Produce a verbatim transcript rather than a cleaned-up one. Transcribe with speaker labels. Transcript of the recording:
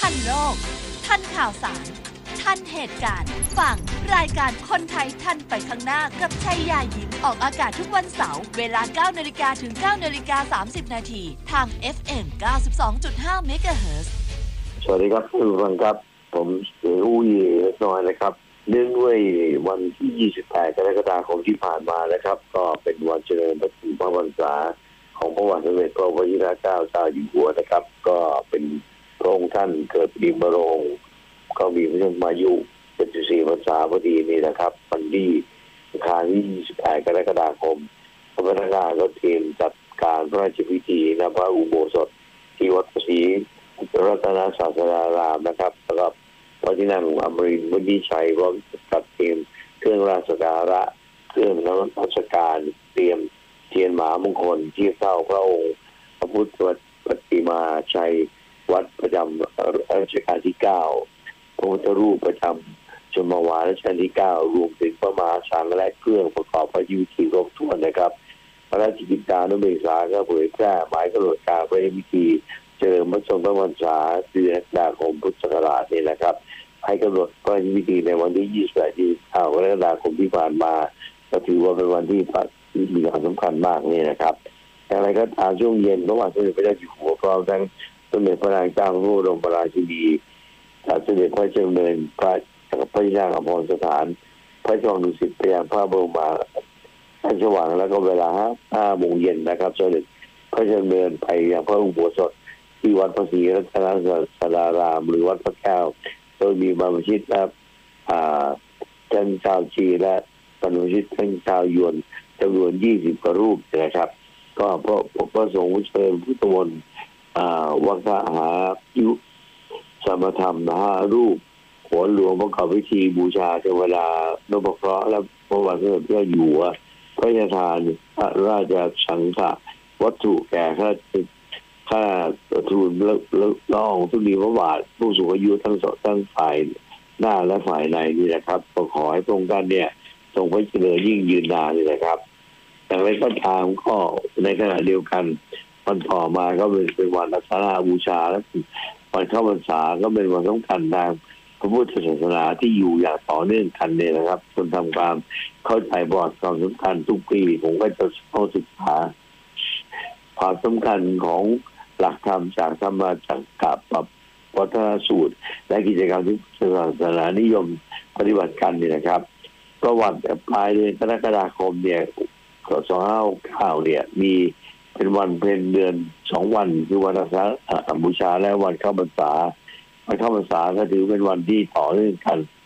Speaker 1: ทันโลกทันข่าวสารทันเหตุการณ์ฟังรายการคนไทยทันไปข้างหน้ากับชัยยาหญิงออกอากาศทุกวันเสาร์เวลา เก้านาฬิกา ถึง เก้านาฬิกาสามสิบ นาทีทาง เอฟ เอ็ม เก้าสิบสองจุดห้า เมกะเฮิรตซ์
Speaker 2: สวัสดีครับทุกท่านครับผมเสืออู้เย่เล็กน้อยนะครับเนื่องด้วยวันที่ยี่สิบแปดกรกฎาคมที่ผ่านมานะครับก็เป็นวันเจริญพระชนมพรรษาของพระบาทสมเด็จพระวชิรเกล้าเจ้าอยู่หัวนะครับก็เป็นพระองค์ท่านเกิดปีมะโรงก็มีพระชนมายุเจ็ดสิบสี่พรรษาพอดีนี่นะครับวันที่อังคารที่ยี่สิบแปดกรกฎาคมพระพนักงานก็เตรียมจัดการพระราชพิธีณพระอุโบสถที่วัดศรีรัตนศาสดารามนะครับแล้วก็พระที่นั่งอมรินทร์วุฒิชัยก็จัดเตรียมเครื่องราชสักการะเครื่องนมัสการเตรียมเทียนมหามงคลที่เฝ้าพระองค์พระพุทธปฏิมาชัยวัดประจำรัชกาลที่เก้าพระพุทธรูปประจำชนมวารัชกาลที่เก้ารวมถึงพระมหาสังฆและเครื่องประกอบพระยุคีครบถ้วนนะครับพระราชกิจการนุเบกษาก็เผยแพร่หมายกำหนดการพระพิธีเจริญพระชนมพรรษาเดือนกรกฎาคมพุทธศักราชนี่แหละครับให้กำหนดพระราชพิธีในวันที่ยี่สิบแปด ยี่สิบเก้ากรกฎาคมที่ผ่านมาก็ถือว่าเป็นวันที่มีความสำคัญมากนี่นะครับอย่างไรก็ตามช่วงเย็นพระบาทสมเด็จพระเจ้าอยู่หัวพร้อมทั้งสมเด็จพระนางเจ้าพระบรมราชินีสมเด็จพระเจ้าเนินพระพระยาอภรณ์สถานพระจอมดุสิตไปยังพระบรมราชวังแล้วก็เวลาห้าโมงเย็นนะครับสมเด็จพระเจ้าเนินไปยังพระอุโบสถที่วัดพระศรีรัตนศาสดารามหรือวัดพระแก้วโดยมีบรรพชิตและท่านชาวจีนและบรรพชิตท่านชาวยวนจำนวนยี่สิบกว่ารูปนะครับก็พระพระสงฆ์เชิญพุทธมนต์วังคหายุสมธรรมห้ารูปโขนหลวงประกอบพิธีบูชาเทวดานพเคราะห์และพระบาทสมเด็จพระเจ้าอยู่หัวพระราชทานพระราชสังฆวัตถุแก่ข้าข้าทูลละอองธุลีพระบาทผู้สูงอายุทั้งสองทั้งฝ่ายหน้าและฝ่ายในนี่นะครับก็ขอให้พระองค์ท่านเนี่ยทรงพระเจริญยิ่งยืนนานเลยนะครับแต่ไรก็ตามก็ในขณะเดียวกันวันต่อมาก็เป็นเป็นวันอาสาฬหบูชาและวันเข้าพรรษาก็เป็นวันสำคัญทางพระพุทธศาสนาที่อยู่อย่างต่อเนื่องกันเนี่ยนะครับคนทำความเข้าใจบอดความสำคัญทุกปีผมก็จะเข้าศึกษาความสำคัญของหลักธรรมจากธรรมจักรกับวัฒนสูตรและกิจกรรมที่ศาสนานิยมปฏิบัติกันนี่นะครับประวัติปลายเดือนกรกฎาคมเนี่ยสองพันห้าร้อยเก้าเนี่ยมีเป็นวันเพ็ญเดือนสองวันคือวันอาสาฬหบูชาและวันเข้าพรรษาวันเข้าพรรษาก็ถือเป็นวันที่ต่อเนื่องกัน